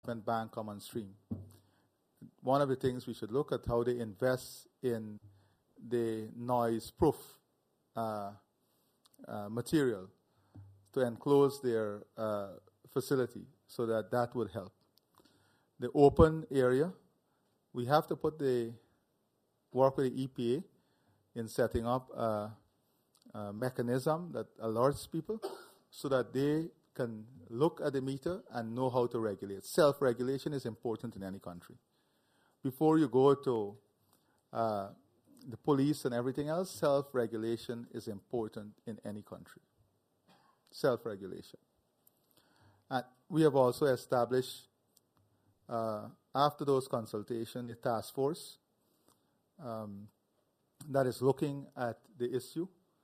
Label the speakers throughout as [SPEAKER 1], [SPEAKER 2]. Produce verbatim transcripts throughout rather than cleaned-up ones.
[SPEAKER 1] Development Bank come on stream, one of the things we should look at how they invest in the noise-proof uh, uh, material to enclose their uh, facility, so that that would help. The open area, we have to put the work with the E P A in setting up a, a mechanism that alerts people so that they can look at the meter and know how to regulate. Self-regulation is important in any country. Before you go to uh, the police and everything else, self-regulation is important in any country. Self-regulation. And we have also established, uh, after those consultations, a task force um, that is looking at the issue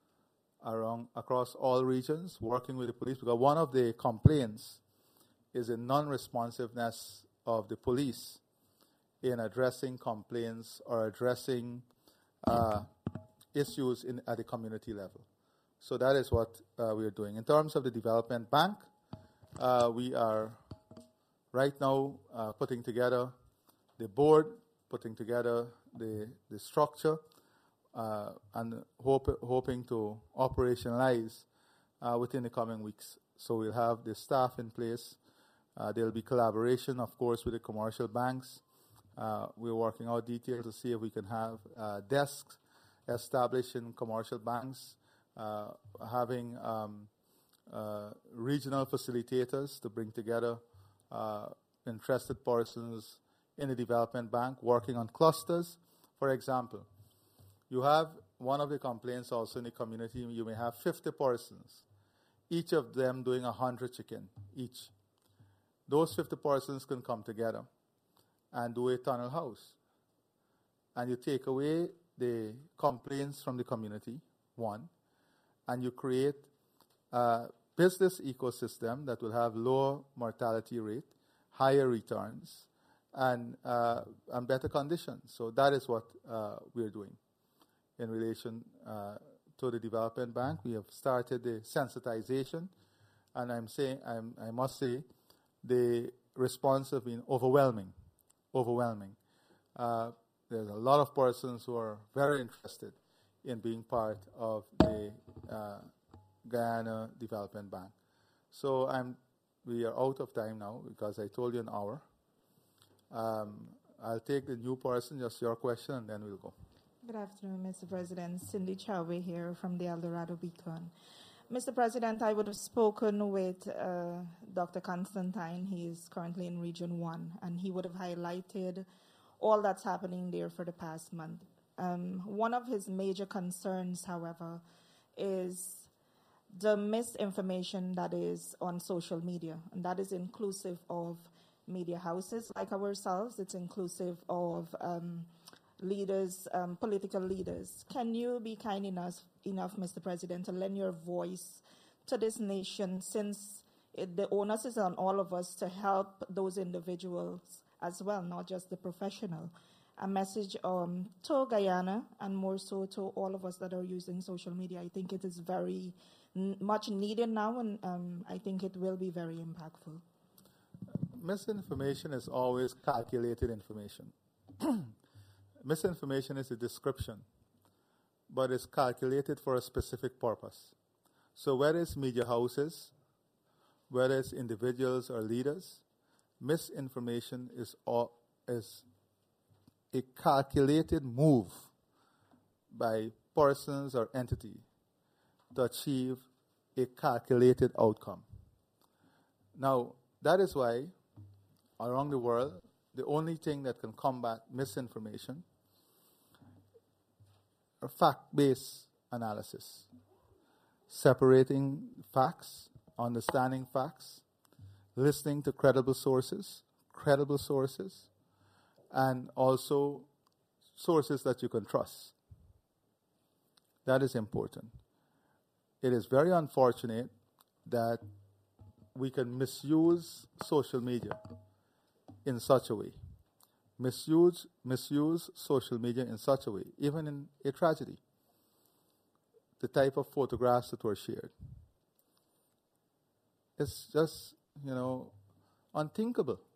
[SPEAKER 1] around across all regions, working with the police, because one of the complaints is the non-responsiveness of the police in addressing complaints or addressing uh, issues in, at the community level. So that is what uh, we are doing. In terms of the development bank, uh, we are right now uh, putting together the board, putting together the, the structure, uh, and hope, hoping to operationalize uh, within the coming weeks. So we'll have the staff in place. Uh, there will be collaboration, of course, with the commercial banks. Uh, we're working out details to see if we can have uh, desks established in commercial banks, uh, having um, uh, regional facilitators to bring together uh, interested persons in the development bank, working on clusters. For example, you have one of the complaints also in the community, you may have fifty persons, each of them doing one hundred chicken each. Those fifty persons can come together and do a tunnel house. And you take away the complaints from the community, one, and you create a business ecosystem that will have lower mortality rate, higher returns, and, uh, and better conditions. So that is what uh, we're doing in relation uh, to the development bank. We have started the sensitization, and I'm saying, I'm, I must say, the response has been overwhelming. Overwhelming. Uh, there's a lot of persons who are very interested in being part of the uh, Guyana Development Bank. So I'm, we are out of time now because I told you an hour. Um, I'll take the new person, just your question, and then we'll go.
[SPEAKER 2] Good afternoon, Mister President. Cindy Chauve here from the El Dorado Beacon. Mister President, I would have spoken with uh, Doctor Constantine. He is currently in Region one, and he would have highlighted all that's happening there for the past month. Um, one of his major concerns, however, is the misinformation that is on social media, and that is inclusive of media houses like ourselves. It's inclusive of um, leaders, um, political leaders. Can you be kind enough, enough, Mister President, to lend your voice to this nation, since it, the onus is on all of us to help those individuals as well, not just the professional? A message um, to Guyana, and more so to all of us that are using social media. I think it is very n- much needed now, and um, I think it will be very impactful.
[SPEAKER 1] Misinformation is always calculated information. Misinformation is a description, but it's calculated for a specific purpose. So whether it's media houses, whether it's individuals or leaders, misinformation is all, is a calculated move by persons or entity to achieve a calculated outcome. Now, that is why around the world, the only thing that can combat misinformation are fact-based analysis, separating facts, understanding facts, listening to credible sources, credible sources, and also sources that you can trust. That is important. It is very unfortunate that we can misuse social media in such a way. Misuse, misuse social media in such a way, even in a tragedy. The type of photographs that were shared. It's just, you know, unthinkable